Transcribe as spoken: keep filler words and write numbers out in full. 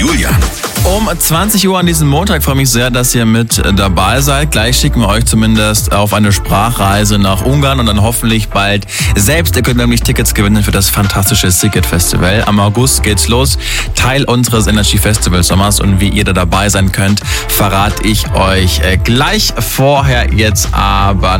Julian. Um zwanzig Uhr an diesem Montag freue ich mich sehr, dass ihr mit dabei seid. Gleich schicken wir euch zumindest auf eine Sprachreise nach Ungarn und dann hoffentlich bald selbst. Ihr könnt nämlich Tickets gewinnen für das fantastische Siget Festival. Am August geht's los. Teil unseres Energy Festival Sommers, und wie ihr da dabei sein könnt, verrate ich euch gleich. Vorher jetzt aber